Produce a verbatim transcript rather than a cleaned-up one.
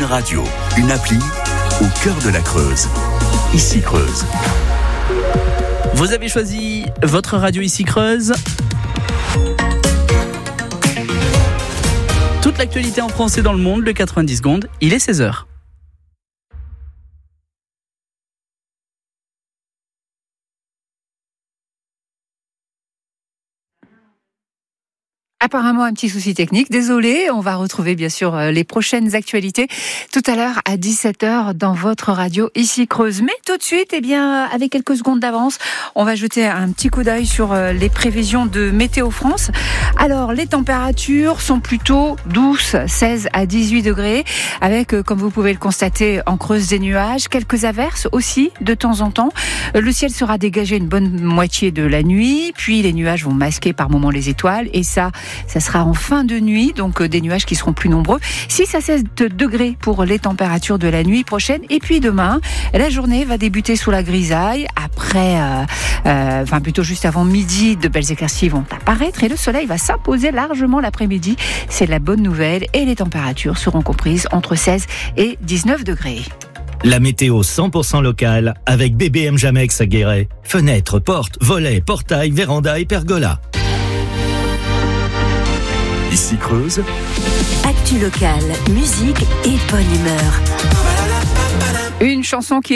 Radio, une appli au cœur de la Creuse. Ici Creuse. Vous avez choisi votre radio Ici Creuse. Toute l'actualité en France et dans le monde, le quatre-vingt-dix secondes, il est seize heures. Apparemment un petit souci technique, désolé, on va retrouver bien sûr les prochaines actualités tout à l'heure à dix-sept heures dans votre radio Ici Creuse. Mais tout de suite, eh bien, avec quelques secondes d'avance, on va jeter un petit coup d'œil sur les prévisions de Météo France. Alors, les températures sont plutôt douces, seize à dix-huit degrés, avec, comme vous pouvez le constater, en Creuse des nuages, quelques averses aussi de temps en temps. Le ciel sera dégagé une bonne moitié de la nuit, puis les nuages vont masquer par moments les étoiles, et ça, ça sera en fin de nuit, donc des nuages qui seront plus nombreux. six à seize degrés pour les températures de la nuit prochaine. Et puis demain, la journée va débuter sous la grisaille. Après, euh, euh, enfin plutôt juste avant midi, de belles éclaircies vont apparaître et le soleil va s'imposer largement l'après-midi. C'est la bonne nouvelle et les températures seront comprises entre seize et dix-neuf degrés. La météo cent pour cent locale avec B B M Jamex à Guéret. Fenêtres, portes, volets, portails, vérandas et pergolas. Ici Creuse. Actu locale, musique et bonne humeur. Une chanson qui